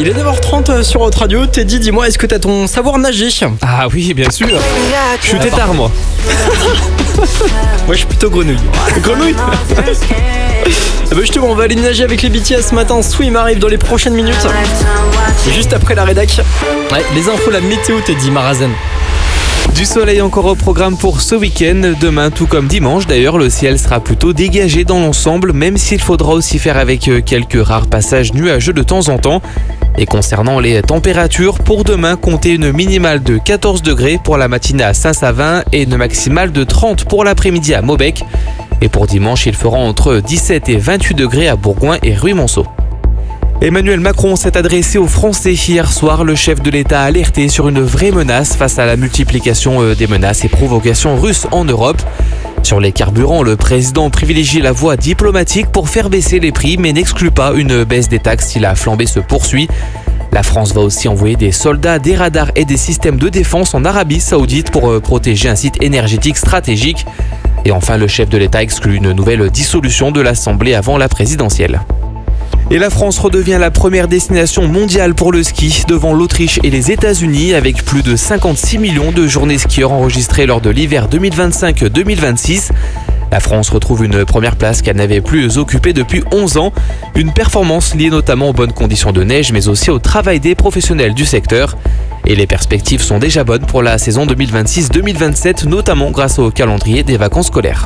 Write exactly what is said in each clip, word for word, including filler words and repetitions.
Il est neuf heures trente sur Haute Radio. Teddy, dis-moi, est-ce que t'as ton savoir nager? Ah oui, bien sûr. Je suis tétard, moi. Moi, je suis plutôt grenouille. Grenouille. Ah bah justement, on va aller nager avec les B T S ce matin. Swim arrive dans les prochaines minutes. Juste après la rédac. Ouais, les infos, la météo, Teddy Marazen. Du soleil encore au programme pour ce week-end. Demain, tout comme dimanche d'ailleurs, le ciel sera plutôt dégagé dans l'ensemble, même s'il faudra aussi faire avec quelques rares passages nuageux de temps en temps. Et concernant les températures, pour demain, comptez une minimale de quatorze degrés pour la matinée à Saint-Savin et une maximale de trente pour l'après-midi à Maubec. Et pour dimanche, il fera entre dix-sept et vingt-huit degrés à Bourgoin et Ruy-Monceau. Emmanuel Macron s'est adressé aux Français hier soir. Le chef de l'État a alerté sur une vraie menace face à la multiplication des menaces et provocations russes en Europe. Sur les carburants, le président privilégie la voie diplomatique pour faire baisser les prix, mais n'exclut pas une baisse des taxes si la flambée se poursuit. La France va aussi envoyer des soldats, des radars et des systèmes de défense en Arabie Saoudite pour protéger un site énergétique stratégique. Et enfin, le chef de l'État exclut une nouvelle dissolution de l'Assemblée avant la présidentielle. Et la France redevient la première destination mondiale pour le ski devant l'Autriche et les États-Unis avec plus de cinquante-six millions de journées skieurs enregistrées lors de l'hiver deux mille vingt-cinq deux mille vingt-six. La France retrouve une première place qu'elle n'avait plus occupée depuis onze ans. Une performance liée notamment aux bonnes conditions de neige mais aussi au travail des professionnels du secteur. Et les perspectives sont déjà bonnes pour la saison deux mille vingt-six deux mille vingt-sept, notamment grâce au calendrier des vacances scolaires.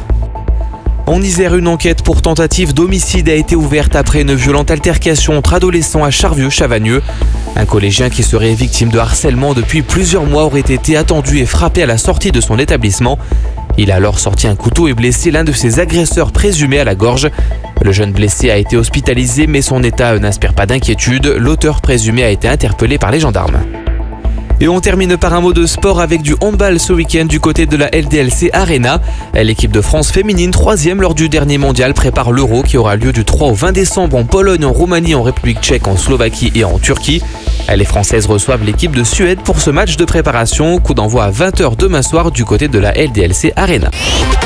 En Isère, une enquête pour tentative d'homicide a été ouverte après une violente altercation entre adolescents à Charvieux-Chavagneux. Un collégien qui serait victime de harcèlement depuis plusieurs mois aurait été attendu et frappé à la sortie de son établissement. Il a alors sorti un couteau et blessé l'un de ses agresseurs présumés à la gorge. Le jeune blessé a été hospitalisé mais son état n'inspire pas d'inquiétude. L'auteur présumé a été interpellé par les gendarmes. Et on termine par un mot de sport avec du handball ce week-end du côté de la L D L C Arena. L'équipe de France féminine, troisième lors du dernier mondial, prépare l'Euro qui aura lieu du trois au vingt décembre en Pologne, en Roumanie, en République tchèque, en Slovaquie et en Turquie. Les Françaises reçoivent l'équipe de Suède pour ce match de préparation. Coup d'envoi à vingt heures demain soir du côté de la L D L C Arena.